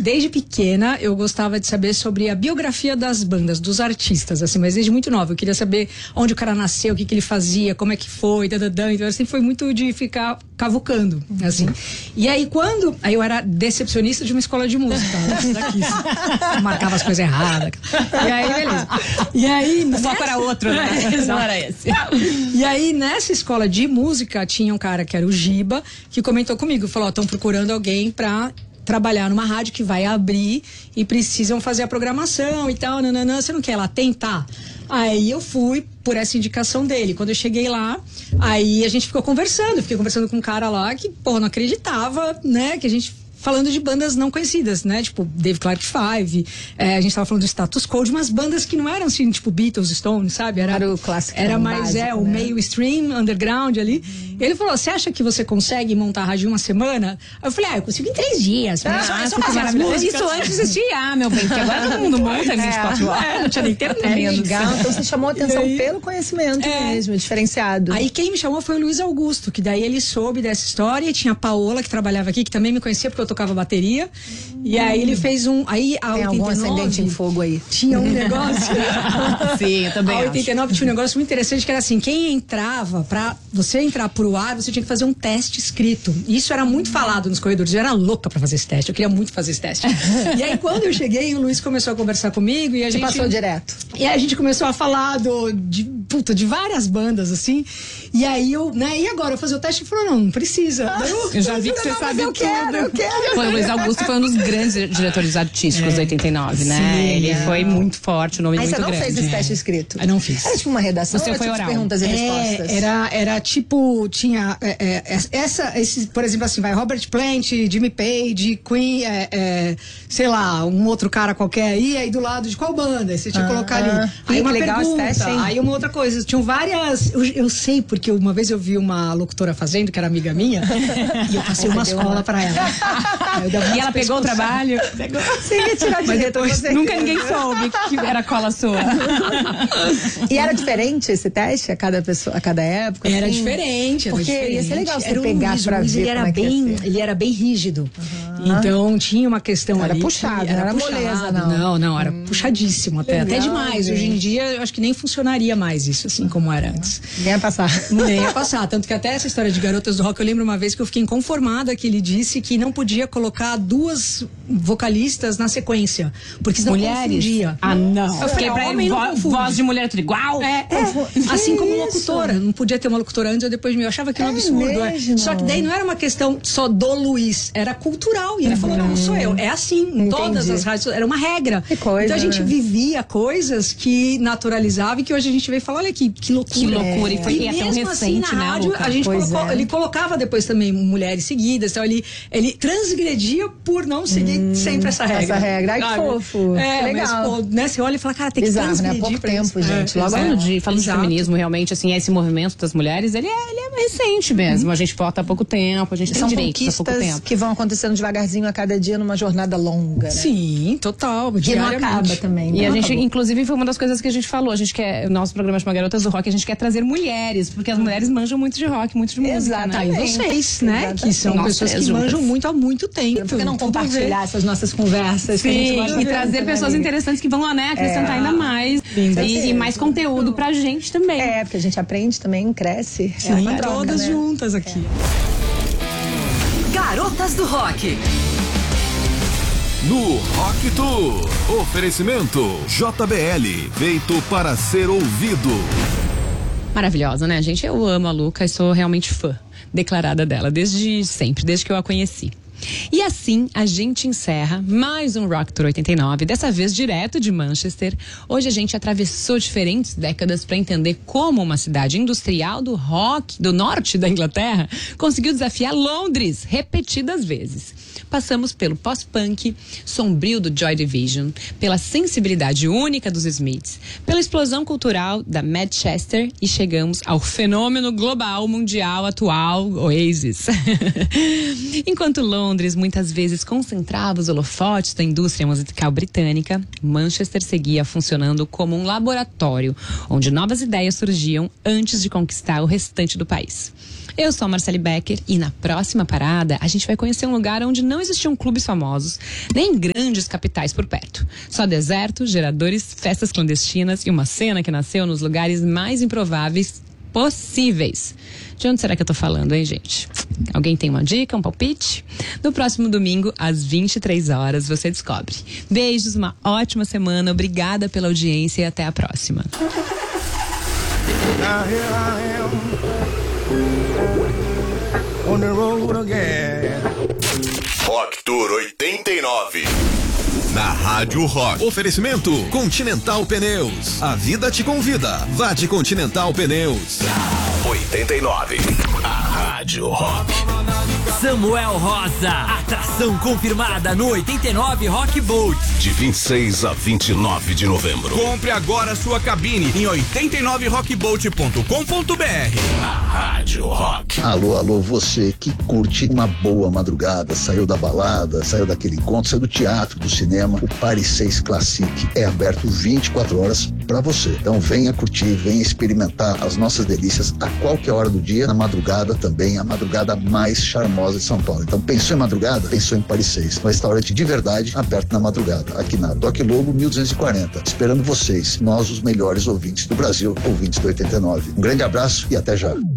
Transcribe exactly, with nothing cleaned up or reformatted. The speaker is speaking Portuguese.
desde pequena, eu gostava de saber sobre a biografia das bandas, dos artistas, assim, mas desde muito nova. Eu queria saber onde o cara nasceu, o que, que ele fazia, como é que foi, dadadã. Então, assim, foi muito de ficar cavucando, assim. E aí, quando... Aí eu era decepcionista de uma escola de música, né? Daqui, marcava as coisas erradas. E aí, beleza. E aí... O foco era outro, né? Não era esse. E aí, nessa escola de música, tinha um cara que era o Giba, que comentou comigo, falou, ó, estão procurando alguém pra trabalhar numa rádio que vai abrir e precisam fazer a programação e tal, nananã, você não quer lá tentar? Aí eu fui por essa indicação dele. Quando eu cheguei lá, aí a gente ficou conversando, fiquei conversando com um cara lá que, pô, não acreditava, né, que a gente... Falando de bandas não conhecidas, né? Tipo, Dave Clark Five, é, a gente tava falando do Status Quo, de umas bandas que não eram assim, tipo Beatles, Stones, sabe? Era, era o clássico. Era mais, básico, é, o né? meio stream, underground ali. Uhum. Ele falou, você acha que você consegue montar a rádio em uma semana? Aí eu falei, ah, eu consigo em três dias. Ah, só, ah, só fazer as músicas. Isso antes existia, meu bem, porque agora todo mundo monta vinte e quatro horas. É, não tinha nem internet. É legal, então você chamou a atenção aí, pelo conhecimento é, mesmo, diferenciado. Aí quem me chamou foi o Luiz Augusto, que daí ele soube dessa história, e tinha a Paola, que trabalhava aqui, que também me conhecia porque eu tocava bateria. E aí ele fez um... Aí a Tem oitenta e nove, algum ascendente em fogo aí? Tinha um negócio... Sim, eu também A acho. oitenta e nove tinha um negócio muito interessante que era assim, quem entrava, pra você entrar pro ar, você tinha que fazer um teste escrito. Isso era muito falado nos corredores, eu era louca pra fazer esse teste, eu queria muito fazer esse teste. E aí quando eu cheguei, o Luiz começou a conversar comigo e a você gente... passou direto. E aí a gente começou a falar do, de, puta, de várias bandas, assim. E aí eu, né, e agora? Eu fazer o teste e falou, não, não precisa. Ah, eu, eu já vi que você não, sabe eu tudo. quero, eu quero. Foi, o Luiz Augusto foi um dos grandes diretores artísticos é. da oitenta e nove, né? Sim, Ele é. foi muito forte, o nome Aí muito você não grande. fez esse teste escrito? Eu não fiz. Era tipo uma redação, você ou foi tipo oral? Perguntas e é, respostas? Era, era tipo, tinha é, é, essa, esse, por exemplo, assim, vai Robert Plant, Jimmy Page, Queen, é, é, sei lá, um outro cara qualquer aí, aí do lado de qual banda? Aí você tinha que ah, colocar ali. Ah, aí uma legal pergunta, esse teste, hein? aí uma outra coisa. Tinham várias. Eu, eu sei, porque uma vez eu vi uma locutora fazendo, que era amiga minha, e eu passei umas colas pra ela. E ela pegou o trabalho? Pegou. Você ia tirar de Mas letra, depois você nunca ninguém soube que era cola sua. E era diferente esse teste a cada pessoa, a cada época? Era assim? diferente, era Porque diferente. ia ser legal você era um pegar Luiz, pra Luiz, ver ele era como é que ia bem, ser. ele era bem rígido. Uhum. Então tinha uma questão era ali. Puxado, era, era puxado, moleza, não. Não, não, era hum, puxadíssimo até, legal, até demais. gente. Hoje em dia eu acho que nem funcionaria mais isso, assim como era antes. Nem ia passar. Nem ia passar. Tanto que até essa história de Garotas do Rock, eu lembro uma vez que eu fiquei inconformada que ele disse que não podia colocar duas vocalistas na sequência. Porque senão mulheres? Confundia. Ah, não. Eu falei, pra homem vo não confunde. voz de mulher tudo igual? É, é. Assim como locutora. Não podia ter uma locutora antes ou depois de mim. Eu achava que era um É absurdo. mesmo? É. Só que daí não era uma questão só do Luiz, era cultural. E ele falou, não, não sou eu. É assim, em todas as rádios. Era uma regra. Que coisa, então a gente né? vivia coisas que naturalizava e que hoje a gente vê e fala, olha que, que loucura. Que loucura. É. E foi E até um mesmo assim, recente, na né, rádio, Luca? a gente Pois colocou, é. ele colocava depois também mulheres seguidas. Então ele, ele transgredia por não seguir hum, sempre essa regra. Essa regra. Ai, que sabe? fofo. É, que mas, legal. pô, né, você olha e fala, cara, tem que Bizarro, né? transgredir. Pouco pra tempo, isso. gente. É, Logo exato. Falando de, falando de Exato. feminismo, realmente, assim, esse movimento das mulheres, ele é, ele é recente mesmo. A gente vota há pouco tempo, a gente tem São direitos há pouco conquistas tempo. que vão acontecendo devagarzinho a cada dia numa jornada longa, né? Sim, total. Que não diariamente. acaba também. E não a gente, acabou. inclusive, foi uma das coisas que a gente falou. A gente quer, o nosso programa chama Garotas do Rock, a gente quer trazer mulheres, porque as mulheres manjam muito de rock, muito de música, Exatamente. né? E vocês, né? Exatamente. Que são Nós pessoas três que juntas. manjam muito há muito tempo. Por que não Tudo compartilhar ver. essas nossas conversas? que a gente Sim, gosta e de trazer fazer, pessoas né? interessantes que vão, né, acrescentar É. ainda mais. Linda. E, e mais conteúdo pra gente também. É, porque a gente aprende também, cresce. Sim, é uma troca, todas né? juntas aqui. Garotas do Rock. No Rock Tour, oferecimento J B L, feito para ser ouvido. Maravilhosa, né, gente? Eu amo a Luca e sou realmente fã declarada dela, desde sempre, desde que eu a conheci. E assim a gente encerra mais um Rock Tour oitenta e nove, dessa vez direto de Manchester. Hoje a gente atravessou diferentes décadas para entender como uma cidade industrial do rock do norte da Inglaterra conseguiu desafiar Londres repetidas vezes. Passamos pelo pós-punk sombrio do Joy Division, pela sensibilidade única dos Smiths, pela explosão cultural da Manchester e chegamos ao fenômeno global, mundial, atual, Oasis. Enquanto Londres muitas vezes concentrava os holofotes da indústria musical britânica, Manchester seguia funcionando como um laboratório, onde novas ideias surgiam antes de conquistar o restante do país. Eu sou a Marcele Becker e na próxima parada a gente vai conhecer um lugar onde não existiam clubes famosos, nem grandes capitais por perto. Só deserto, geradores, festas clandestinas e uma cena que nasceu nos lugares mais improváveis possíveis. De onde será que eu tô falando, hein, gente? Alguém tem uma dica, um palpite? No próximo domingo, às vinte e três horas, você descobre. Beijos, uma ótima semana, obrigada pela audiência e até a próxima. Now here I am on the road again. Rock Tour oitenta e nove. Na Rádio Rock. Oferecimento Continental Pneus. A vida te convida. Vá de Continental Pneus. oitenta e nove. A Rádio Rock. Samuel Rosa, atração confirmada no oitenta e nove Rock Boat. De vinte e seis a vinte e nove de novembro. Compre agora sua cabine em oitenta e nove rock boat ponto com ponto b r. A Rádio Rock. Alô, alô, você que curte uma boa madrugada, saiu da balada, saiu daquele encontro, saiu do teatro, do cinema, o Paris seis Classic é aberto vinte e quatro horas para você. Então venha curtir, venha experimentar as nossas delícias a qualquer hora do dia, na madrugada também, a madrugada mais charmosa de São Paulo. Então pensou em madrugada? Pensou em Paris seis, um restaurante de verdade aberto na madrugada, aqui na Doc Lobo mil duzentos e quarenta, esperando vocês, nós os melhores ouvintes do Brasil, ouvintes do oitenta e nove. Um grande abraço e até já.